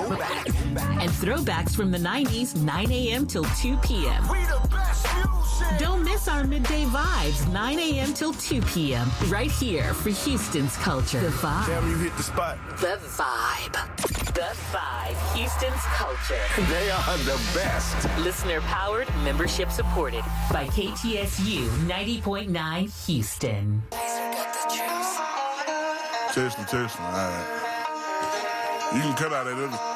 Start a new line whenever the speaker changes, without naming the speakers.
And throwbacks from the 90s, 9 a.m. till 2 p.m.
We the best music.
Don't miss our midday vibes, 9 a.m. till 2 p.m. Right here for Houston's culture. The Vibe.
Damn, you hit the spot.
The Vibe. The Vibe. Houston's culture.
They are the best.
Listener powered, membership supported by KTSU 90.9 Houston.
Testing. All right. You can cut out that other